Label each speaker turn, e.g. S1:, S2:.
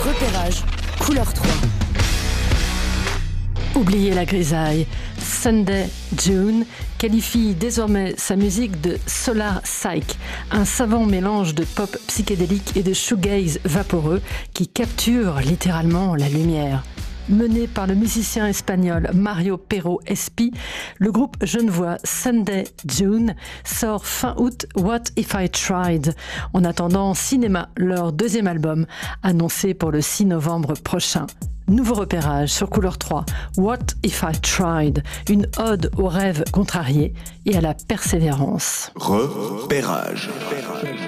S1: repérage, couleur 3.
S2: Oubliez la grisaille. Sunday June qualifie désormais sa musique de solar psych, un savant mélange de pop psychédélique et de shoegaze vaporeux qui capture littéralement la lumière. Mené par le musicien espagnol Mario Pero Espi, le groupe genevois Sunday June sort fin août What If I Tried, en attendant Cinéma, leur deuxième album, annoncé pour le 6 novembre prochain. Nouveau repérage sur Couleur 3, What If I Tried, une ode aux rêves contrariés et à la persévérance.
S3: Repérage.